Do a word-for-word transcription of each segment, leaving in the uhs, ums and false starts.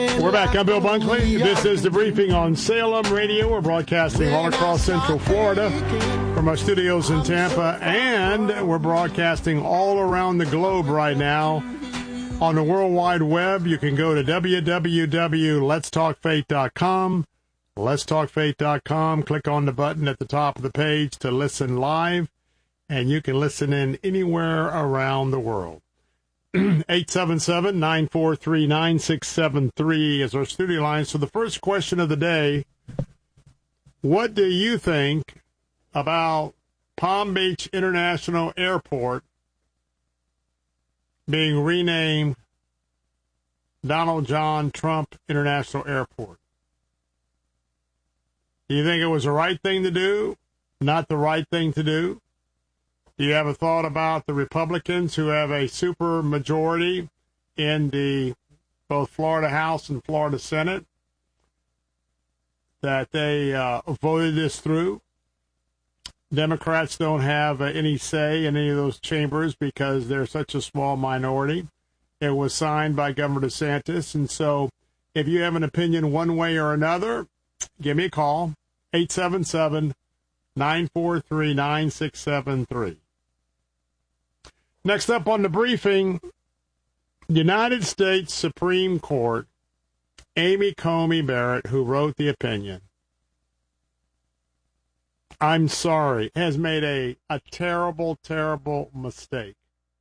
We're back. I'm Bill Bunkley. This is the briefing on Salem Radio. We're broadcasting all across Central Florida from our studios in Tampa, and we're broadcasting all around the globe right now on the World Wide Web. You can go to w w w dot lets talk faith dot com, lets talk faith dot com. Click on the button at the top of the page to listen live, and you can listen in anywhere around the world. eight seven seven, nine four three, nine six seven three is our studio line. So the first question of the day, what do you think about Palm Beach International Airport being renamed Donald John Trump International Airport? Do you think it was the right thing to do? Not the right thing to do? Do you have a thought about the Republicans who have a super majority in the both Florida House and Florida Senate, that they uh, voted this through? Democrats don't have uh, any say in any of those chambers because they're such a small minority. It was signed by Governor DeSantis. And so if you have an opinion one way or another, give me a call, eight seven seven, nine four three, nine six seven three. Next up on the briefing, United States Supreme Court, Amy Coney Barrett, who wrote the opinion, I'm sorry, has made a, a terrible, terrible mistake.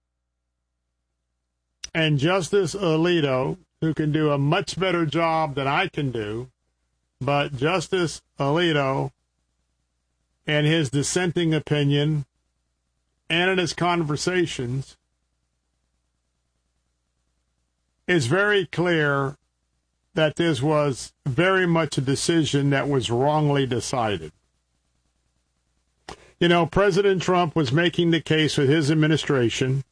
And Justice Alito, who can do a much better job than I can do, but Justice Alito, in his dissenting opinion and in his conversations, is very clear that this was very much a decision that was wrongly decided. You know, President Trump was making the case with his administration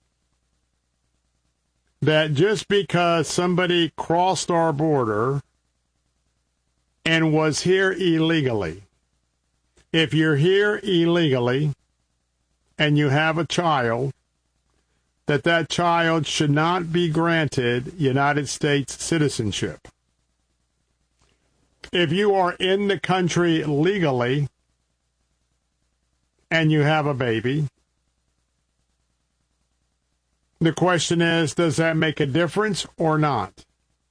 that just because somebody crossed our border and was here illegally, if you're here illegally and you have a child, that that child should not be granted United States citizenship. If you are in the country legally and you have a baby, the question is, does that make a difference or not?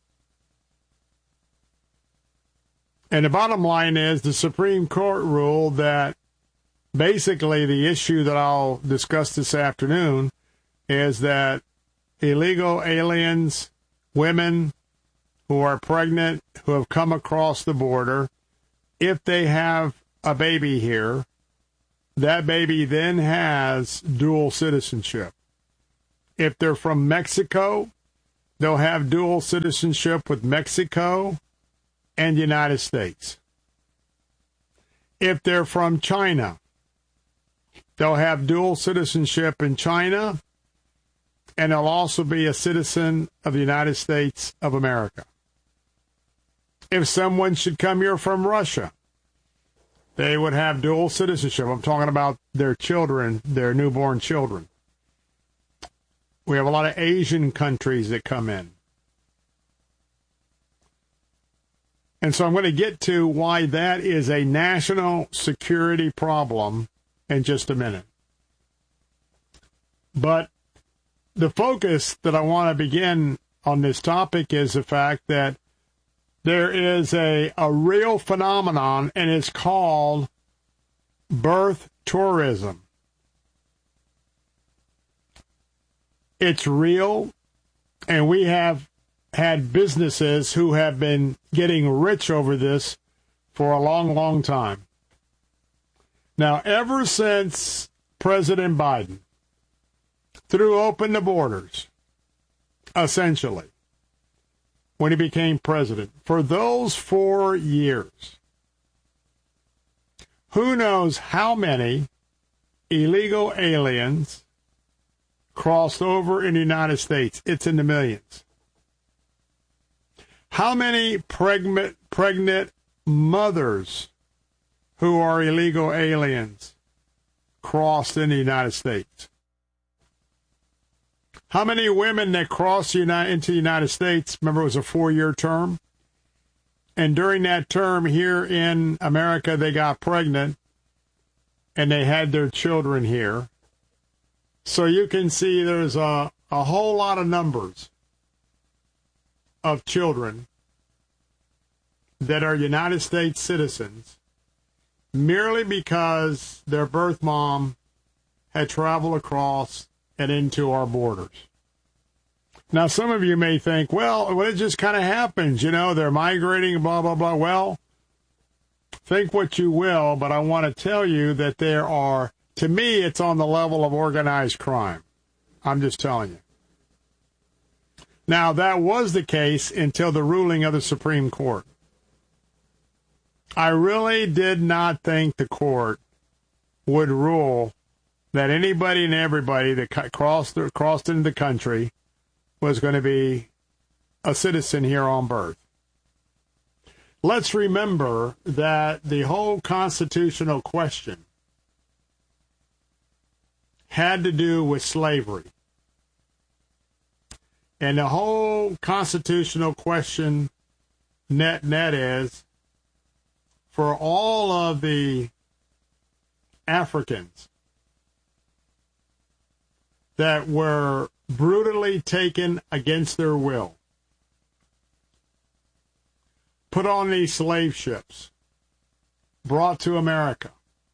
And the bottom line is the Supreme Court ruled that basically the issue that I'll discuss this afternoon is that illegal aliens, women who are pregnant, who have come across the border, if they have a baby here, that baby then has dual citizenship. If they're from Mexico, they'll have dual citizenship with Mexico and the United States. If they're from China, they'll have dual citizenship in China, and they'll also be a citizen of the United States of America. If someone should come here from Russia, they would have dual citizenship. I'm talking about their children, their newborn children. We have a lot of Asian countries that come in. And so I'm going to get to why that is a national security problem in just a minute. But the focus that I want to begin on this topic is the fact that there is a, a real phenomenon, and it's called birth tourism. It's real, and we have had businesses who have been getting rich over this for a long, long time. Now, ever since President Biden threw open the borders, essentially, when he became president, for those four years, who knows how many illegal aliens crossed over in the United States? It's in the millions. How many pregnant, pregnant mothers who are illegal aliens crossed in the United States? How many women that crossed the United, into the United States, remember it was a four-year term, and during that term here in America, they got pregnant, and they had their children here. So you can see there's a, a whole lot of numbers of children that are United States citizens merely because their birth mom had traveled across and into our borders. Now, some of you may think, well, well it just kind of happens, you know, they're migrating, blah, blah, blah. Well, think what you will, but I want to tell you that there are, to me, it's on the level of organized crime. I'm just telling you. Now, that was the case until the ruling of the Supreme Court. I really did not think the court would rule that anybody and everybody that crossed crossed into the country was going to be a citizen here on birth. Let's remember that the whole constitutional question had to do with slavery. And the whole constitutional question net net is, for all of the Africans that were brutally taken against their will, put on these slave ships, brought to America,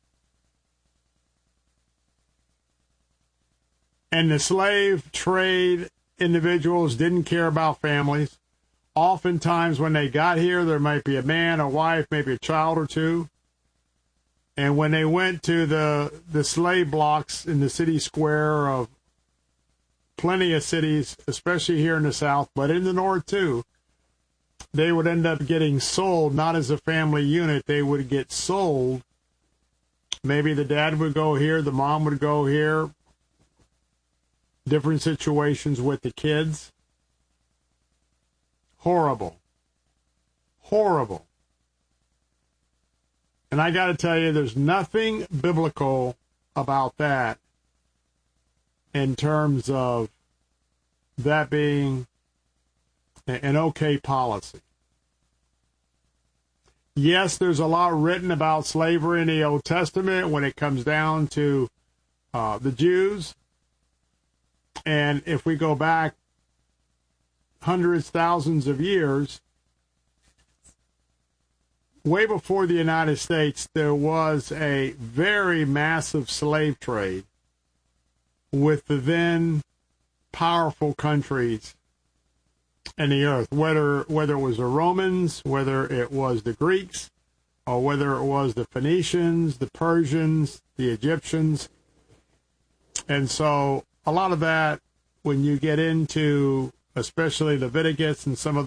and the slave trade individuals didn't care about families. Oftentimes when they got here, there might be a man, a wife, maybe a child or two. And when they went to the, the slave blocks in the city square of plenty of cities, especially here in the South, but in the North too, they would end up getting sold, not as a family unit. They would get sold. Maybe the dad would go here, the mom would go here. Different situations with the kids. Horrible. Horrible. And I got to tell you, there's nothing biblical about that in terms of that being an okay policy. Yes, there's a lot written about slavery in the Old Testament when it comes down to uh, the Jews. And if we go back hundreds, thousands of years, way before the United States, there was a very massive slave trade with the then powerful countries in the earth, whether whether it was the Romans, whether it was the Greeks, or whether it was the Phoenicians, the Persians, the Egyptians. And so a lot of that, when you get into especially Leviticus and some of